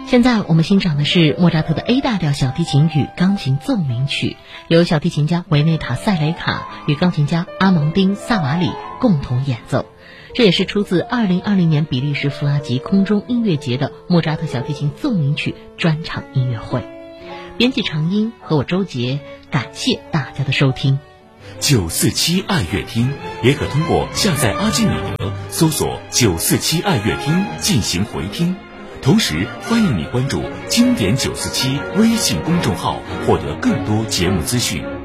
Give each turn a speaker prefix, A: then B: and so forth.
A: 现在我们欣赏的是莫扎特的 A 大调小提琴与钢琴奏鸣曲，由小提琴家维内塔·塞雷卡与钢琴家阿蒙丁·萨瓦里共同演奏。这也是出自2020年比利时弗拉吉空中音乐节的莫扎特小提琴奏鸣曲专场音乐会。编辑长音和我周杰，感谢大家的收听。
B: 947爱乐厅也可通过下载阿基米德搜索947爱乐厅进行回听。同时欢迎你关注经典947微信公众号，获得更多节目资讯。